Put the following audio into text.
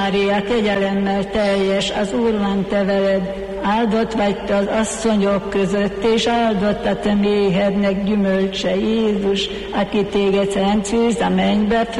Mária, kegyelemmel teljes, az Úr van te veled, áldott vagy te az asszonyok között, és áldott a te méhednek gyümölcse, Jézus, aki téged szent szűz a mennybe